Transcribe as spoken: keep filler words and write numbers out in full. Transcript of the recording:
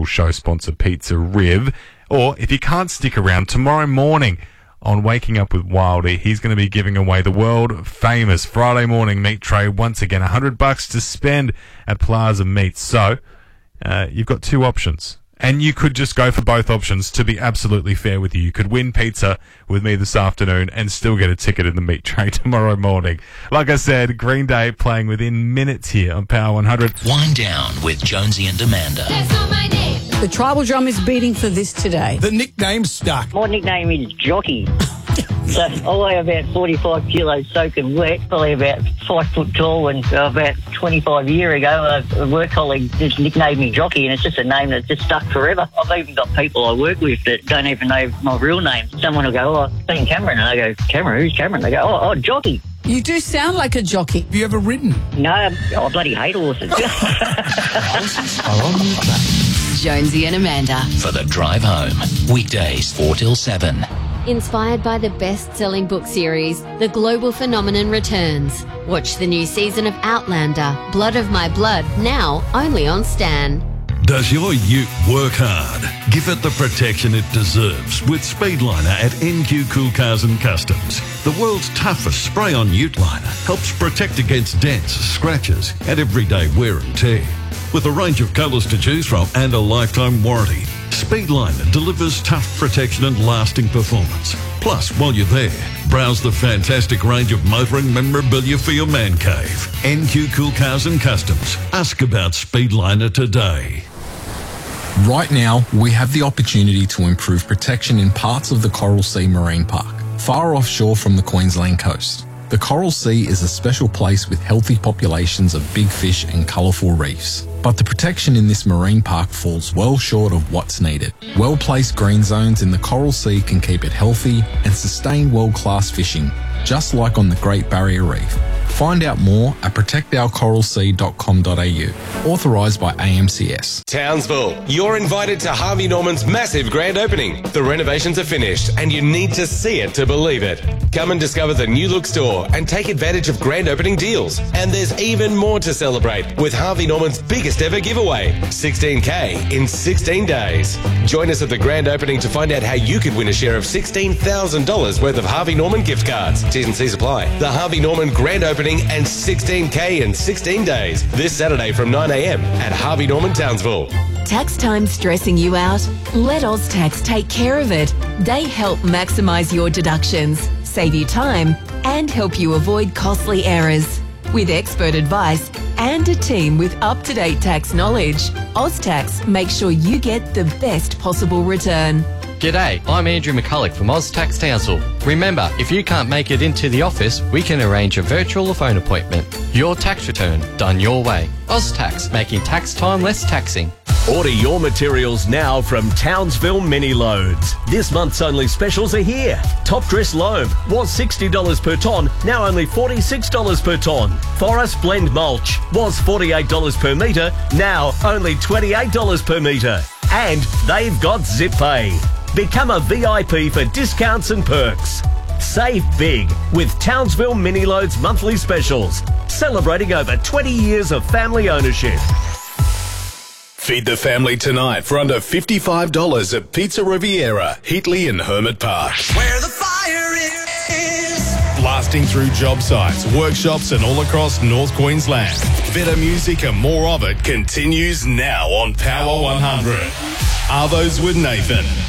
show sponsor, Pizza Riv. Or if you can't stick around, tomorrow morning on Waking Up with Wildy, he's going to be giving away the world-famous Friday morning meat tray. Once again, one hundred bucks to spend at Plaza Meats. So, uh, you've got two options. And you could just go for both options to be absolutely fair with you. You could win pizza with me this afternoon and still get a ticket in the meat tray tomorrow morning. Like I said, Green Day playing within minutes here on Power one hundred. Wind down with Jonesy and Amanda. That's not my name. The tribal drum is beating for this today. The nickname's stuck. My nickname is Jockey. So I weigh about forty-five kilos soaking wet, probably about five foot tall, and uh, about twenty-five years ago, a, a work colleague just nicknamed me Jockey, and it's just a name that's just stuck forever. I've even got people I work with that don't even know my real name. Someone will go, oh, I've seen Cameron, and I go, Cameron, who's Cameron? They go, oh, oh, Jockey. You do sound like a jockey. Have you ever ridden? No, I bloody hate horses. Horses are on the track. Jonesy and Amanda. For the drive home. Weekdays four till seven. Inspired by the best-selling book series, The Global Phenomenon returns. Watch the new season of Outlander, Blood of My Blood, now only on Stan. Does your ute work hard? Give it the protection it deserves with Speedliner at N Q Cool Cars and Customs. The world's toughest spray-on ute liner helps protect against dents, scratches and everyday wear and tear. With a range of colours to choose from and a lifetime warranty, Speedliner delivers tough protection and lasting performance. Plus, while you're there, browse the fantastic range of motoring memorabilia for your man cave. N Q Cool Cars and Customs. Ask about Speedliner today. Right now, we have the opportunity to improve protection in parts of the Coral Sea Marine Park, far offshore from the Queensland coast. The Coral Sea is a special place with healthy populations of big fish and colourful reefs. But the protection in this marine park falls well short of what's needed. Well-placed green zones in the Coral Sea can keep it healthy and sustain world-class fishing, just like on the Great Barrier Reef. Find out more at protect our coral sea dot com dot a u. Authorised by A M C S. Townsville, you're invited to Harvey Norman's massive grand opening. The renovations are finished and you need to see it to believe it. Come and discover the new look store and take advantage of grand opening deals. And there's even more to celebrate with Harvey Norman's biggest ever giveaway, sixteen K in sixteen days. Join us at the grand opening to find out how you could win a share of sixteen thousand dollars worth of Harvey Norman gift cards. T's and C's apply. The Harvey Norman grand opening and sixteen K in sixteen days this Saturday from nine a m at Harvey Norman Townsville. Tax time stressing you out? Let OzTax take care of it. They help maximise your deductions, save you time and help you avoid costly errors. With expert advice and a team with up-to-date tax knowledge, OzTax makes sure you get the best possible return. G'day, I'm Andrew McCulloch from OzTax Townsville. Remember, if you can't make it into the office, we can arrange a virtual or phone appointment. Your tax return, done your way. OzTax, making tax time less taxing. Order your materials now from Townsville Mini Loads. This month's only specials are here. Top dress loam was sixty dollars per tonne, now only forty-six dollars per tonne. Forest blend mulch was forty-eight dollars per metre, now only twenty-eight dollars per metre. And they've got Zip Pay. Become a V I P for discounts and perks. Save big with Townsville Mini Loads monthly specials, celebrating over twenty years of family ownership. Feed the family tonight for under fifty-five dollars at Pizza Riviera, Heatley and Hermit Park. Where the fire is. Blasting through job sites, workshops and all across North Queensland. Better music and more of it continues now on Power one hundred. Arvos with Nathan.